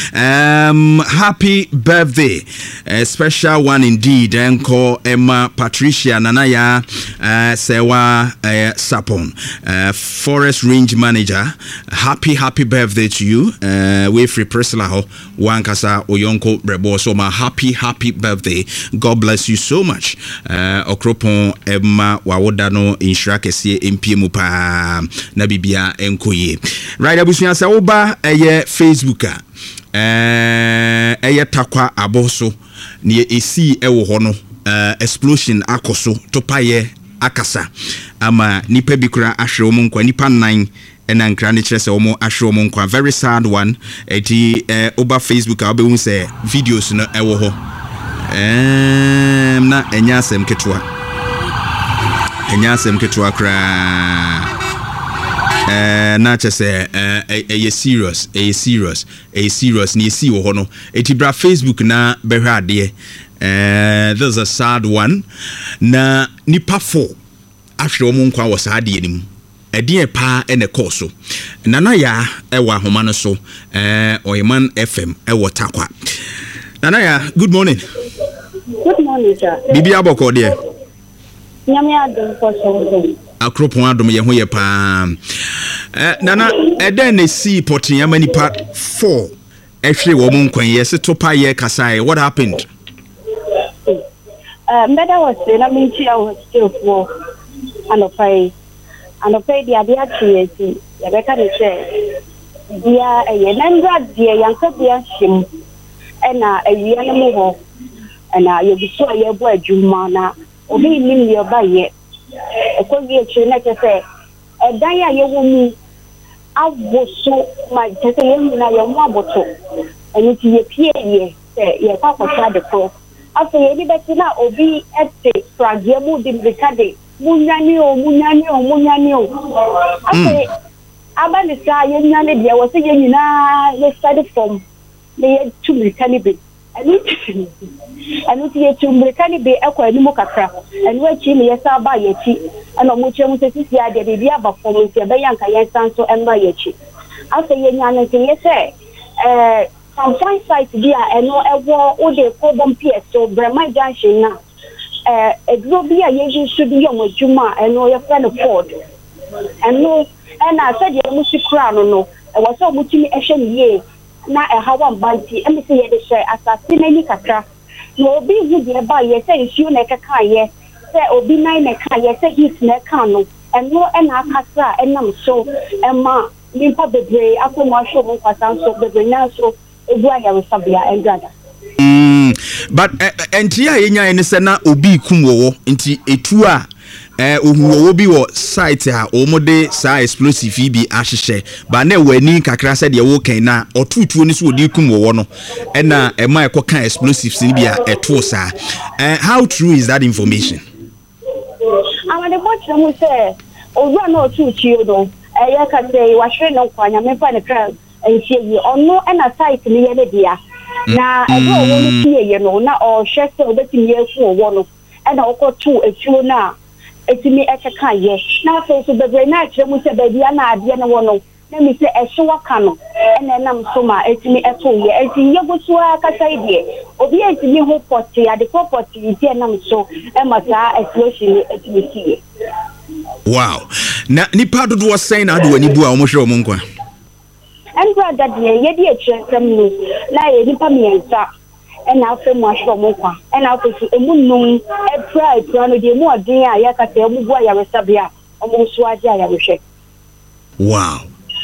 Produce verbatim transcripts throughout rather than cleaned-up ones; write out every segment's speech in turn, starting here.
Um, happy birthday, a special one indeed. Enko Emma Patricia Nanaya uh, Sewa uh, Sapon, uh, Forest Range Manager. Happy, happy birthday to you. Uh, we free Preslaho, Wankasa Oyonko Brebo. So my happy, happy birthday. God bless you so much. Uh, Okropon Emma Wawodano Inshrakesi M P Mupa Nabibia Enkoye. Right, Abusunya Saoba eye Facebooka. Eh eye takwa aboso ne esi ewo ho no explosion akoso topaye akasa ama nipa bikura ahwe omo nkwa nipa nine ena nkra ne kire se omo ahwe omo nkwa very sad one eti eh oba Facebook abehu se videos no ewo ho em na enya asem ketwa enya asem ketwa kra Uh, na chese uh, a, a, a serious a serious a serious ni si wo no etibra Facebook na behwade uh there's a sad one na nipa four ahwe omo nkwa wo sad ye nim edin pa ene course na na ya ewa homa no so uh Oyeman F M ewo takwa na na ya good morning good morning sir bibi aboko de nyame adom for so akropon adom ye ho ye pa eh nana eden na si potin ya manipa four ehwe wo mun kwan ye se topa ye kasai what happened uh mbeda was na minchi I was still for anopai anopai dia dia trieti ya beka ni se dia eye nandra dia yanka dia shim ena awia ne mo ho ena ye biso ye bo adwuma na obi nim ye ba ye ekogi echi na kese edan ya ye wo mu aboso ma kese ye na ye mu aboto eni ti ye pie ye se ye kwa kwa de ko afa ye ni beti na obi ete frage mu di bikade munyani o munyani o munyani o afa abani sa ye nyane dia wo se ye nyina ye study from le ye tu bikani be ani anu ti ye tumbreka ni be ekwa ani mo kakra anu achi ni yesa ba yachi ana mo chemu se sisi ade de bia ba fom se be yanka yensan so emba yachi afa ye nyane ti ye se eh some fine site dia eno ewo o de ko bom pie so brema junction na eh edro bia ye ji su bi yo modjuma eno ye fa no Ford eno ena se de mo sikra no no e wo so mo timi ehwe ni ye na e hawa mbanti emi se ye de share asase na ni kakra no obi hu de ba ye se issue na kaka ye se obi nine na ka ye se hit na ka no eno e na akasa enam so ema nimpa bebre akoma hwo mo kwasa so bebre na so ebu aya we sabia engrada mm but enti ya yenya ne se na obi kum wo nti etu a eh ohuwo bi wo site ha omode sa explosive bi ahihye ba na wani kakra se de wo kan na otutuo ni so odi kum wo no e na e ma ekoka explosives ni bi a eto sa eh how true is that information amade botre mu se owa na otuchi odo e ya ka se wa hwe no kwanya me fa ne kra enhie yi ono e na site ni ye ne dia na e do wo no tie ye no na o hwe se obetimi eku wo no e na okotu etuo na etimi ekeka ye na so so bebre na kire mu se bebia na ade na wono na mi se ehwe waka no ena nam so ma etimi eto ye eti ye gosu akasa ide obi etimi ho poti ade poti ide nam so e ma sa explosion etimi tie wow na nipa dodo wo sen na ade wani bu a wo hwe wo nkwa enra dade ye di ekire sam no na ye nipa miensa ena afa mu ahwo mo kwa ena afa su emu num epra epra no de mu odin a ya kata emu bu aya resabia omo so ade aya rehwe wow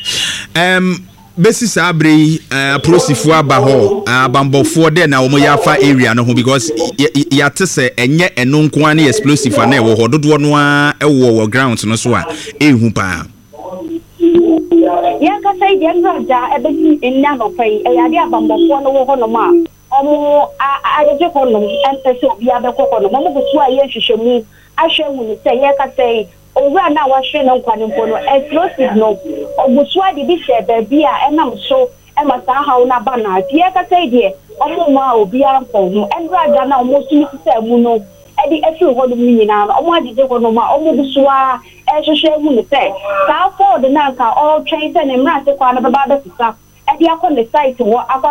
um besi sabre uh, prosifo aba ho abambofo de na omo ya fa area no ho because ya tese enye eno nko an explosive na e wo ho dodo no a e wo ground no so a ehu pa ya kata ide nraja ebesi enna no pai e ya de abambofo no wo ho no ma omo aje kono empese obi abekoko no mo busu aye hwehwemu ahwe mu ni se ye ka sei owura na wa hwe no nkwane mpo no explosive no obusu ade bi se baabi a enam so e ma sa hawo na ba na ye ka sei de omo ma obi anko ho endra ga na omo sumi se mu no e di efi ho no nyina no omo aje kono ma omo busu a e hwehwe mu ni se sa Ford na ka all train se ne mra se kwa na baba be sisa e di akọ ne site wo